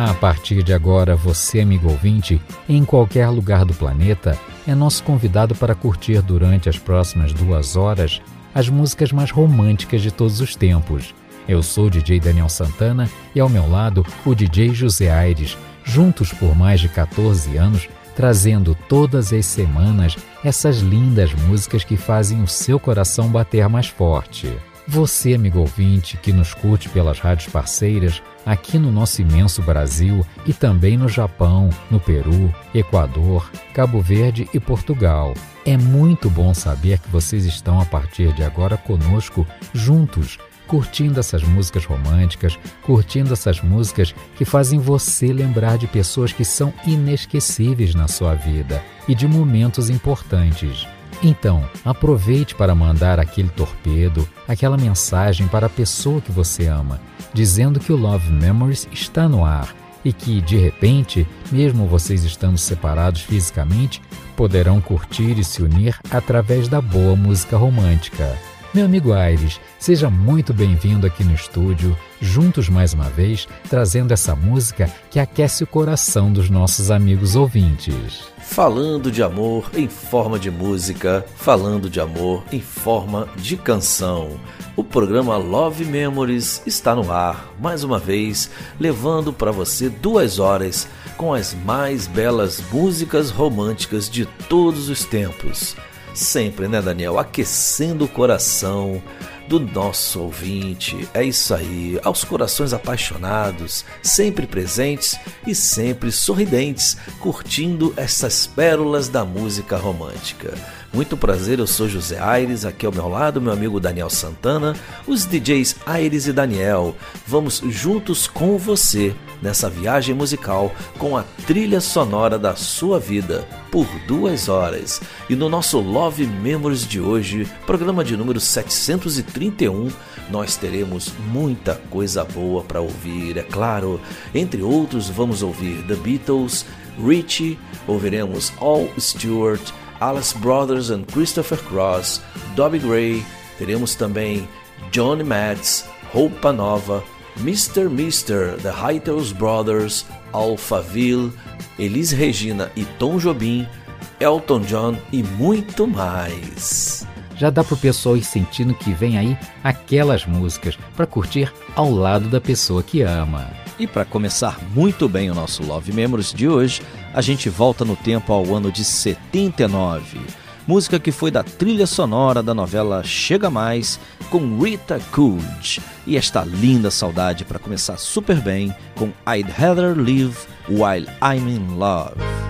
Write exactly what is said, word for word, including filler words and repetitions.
A partir de agora, você, amigo ouvinte, em qualquer lugar do planeta, é nosso convidado para curtir durante as próximas duas horas as músicas mais românticas de todos os tempos. Eu sou o D J Daniel Santana e ao meu lado o D J José Aires, juntos por mais de catorze anos, trazendo todas as semanas essas lindas músicas que fazem o seu coração bater mais forte. Você, amigo ouvinte, que nos curte pelas rádios parceiras, aqui no nosso imenso Brasil e também no Japão, no Peru, Equador, Cabo Verde e Portugal. É muito bom saber que vocês estão a partir de agora conosco, juntos, curtindo essas músicas românticas, curtindo essas músicas que fazem você lembrar de pessoas que são inesquecíveis na sua vida e de momentos importantes. Então, aproveite para mandar aquele torpedo, aquela mensagem para a pessoa que você ama, dizendo que o Love Memories está no ar e que, de repente, mesmo vocês estando separados fisicamente, poderão curtir e se unir através da boa música romântica. Meu amigo Aires, seja muito bem-vindo aqui no estúdio, juntos mais uma vez, trazendo essa música que aquece o coração dos nossos amigos ouvintes. Falando de amor em forma de música, falando de amor em forma de canção. O programa Love Memories está no ar, mais uma vez, levando para você duas horas com as mais belas músicas românticas de todos os tempos. Sempre, né, Daniel? Aquecendo o coração do nosso ouvinte. É isso aí, aos corações apaixonados, sempre presentes e sempre sorridentes, curtindo essas pérolas da música romântica. Muito prazer, eu sou José Aires, aqui ao meu lado meu amigo Daniel Santana, os D Js Aires e Daniel. Vamos juntos com você nessa viagem musical com a trilha sonora da sua vida por duas horas. E no nosso Love Memories de hoje, programa de número setecentos e trinta e um, nós teremos muita coisa boa para ouvir, é claro. Entre outros, vamos ouvir The Beatles, Richie, ouviremos Al Stewart, Alice Brothers and Christopher Cross, Dobby Gray, teremos também Johnny Metz, Roupa Nova, mister mister, The Hightails Brothers, Alphaville, Elis Regina e Tom Jobim, Elton John e muito mais. Já dá pro pessoal ir sentindo que vem aí aquelas músicas para curtir ao lado da pessoa que ama. E para começar muito bem o nosso Love Memories de hoje, a gente volta no tempo ao ano de setenta e nove. Música que foi da trilha sonora da novela Chega Mais, com Rita Coolidge. E esta linda saudade para começar super bem com I'd Rather Live While I'm in Love.